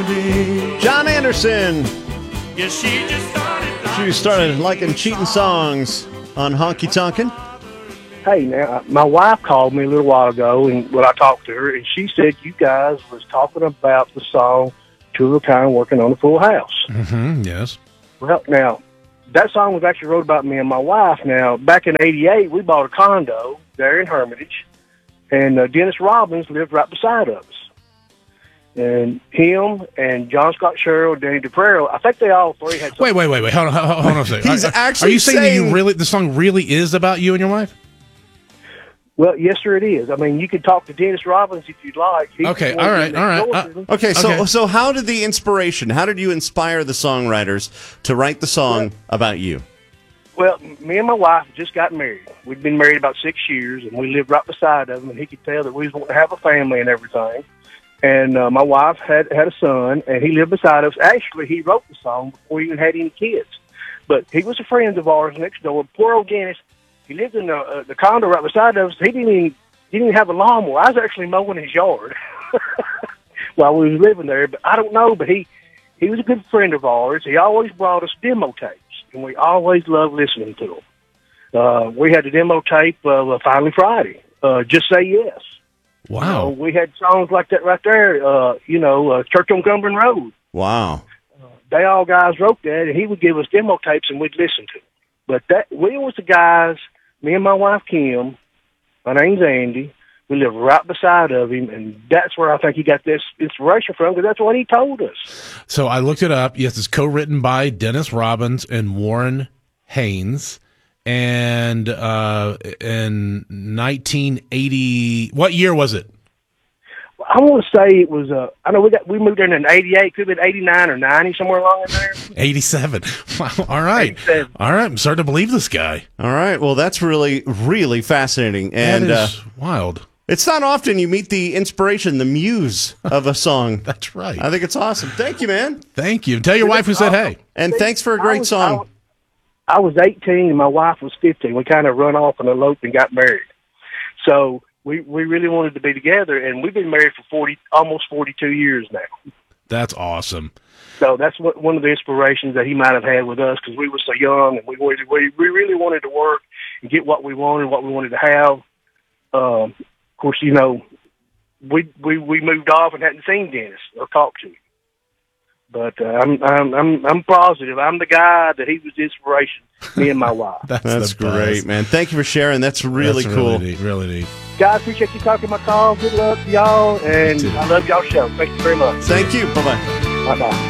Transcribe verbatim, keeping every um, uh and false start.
be. John Anderson. Yeah, she just started. She started liking cheating songs on Honky Tonkin'. Hey, now, my wife called me a little while ago, and when I talked to her, and she said you guys was talking about the song Two of a Kind Working on a Full House. Mm-hmm, yes. Well, now, that song was actually wrote about me and my wife. Now, back in eighty-eight, we bought a condo there in Hermitage, and uh, Dennis Robbins lived right beside us. And him and John Scott Sherrill, Danny DePrero, I think they all three had. Wait, wait, wait, wait. Hold on, hold on, hold on a second. He's are, actually are you saying, saying that you really the song really is about you and your wife? Well, yes, sir, it is. I mean, you can talk to Dennis Robbins if you'd like. He's Okay, the one all right, that all right. endorsed Uh, him. Okay, so Okay. so how did the inspiration, how did you inspire the songwriters to write the song about you? Well, me and my wife just got married. We'd been married about six years, and we lived right beside of him, and he could tell that we was wanting to have a family and everything. And uh, my wife had had a son, and he lived beside us. Actually, he wrote the song before he even had any kids. But he was a friend of ours next door. Poor old Dennis, he lived in the, uh, the condo right beside us. He didn't even, he didn't even have a lawnmower. I was actually mowing his yard while we was living there. But I don't know, but he, he was a good friend of ours. He always brought us demo tapes, and we always loved listening to them. Uh, we had the demo tape of uh, Finally Friday, uh, Just Say Yes. Wow. You know, we had songs like that right there, uh, you know, uh, Church on Cumberland Road. Wow. They all guys wrote that, and he would give us demo tapes, and we'd listen to them. But that we was the guys, me and my wife Kim, my name's Andy, we live right beside of him, and that's where I think he got this inspiration from, because that's what he told us. So I looked it up. Yes, it's co-written by Dennis Robbins and Warren Haynes. And uh, in nineteen eighty, what year was it? I want to say it was, uh, I know we got we moved in in eighty-eight, could have been eighty-nine or ninety, somewhere along in there. eighty-seven. Wow. All right. eighty-seven. All right. I'm starting to believe this guy. All right. Well, that's really, really fascinating. That And is uh, wild. it's not often you meet the inspiration, the muse of a song. That's right. I think it's awesome. Thank you, man. Thank you. Tell your wife who said hey. And thanks for a I great was- song. I was, I was eighteen and my wife was fifteen. We kind of run off and eloped and got married. So we we really wanted to be together, and we've been married for forty, almost forty-two years now. That's awesome. So that's what, one of the inspirations that he might have had with us, because we were so young and we wanted, we we really wanted to work and get what we wanted, what we wanted to have. Um, of course, you know, we we we moved off and hadn't seen Dennis or talked to him. But uh, I'm I'm I'm I'm positive I'm the guy that he was the inspiration. Me and my wife. That's, That's the best. great, man. Thank you for sharing. That's really That's cool. Really neat. Really neat. Guys, appreciate you talking my call. Good luck to y'all, and I love y'all show. Thank you very much. Thank you. Bye-bye. Bye bye.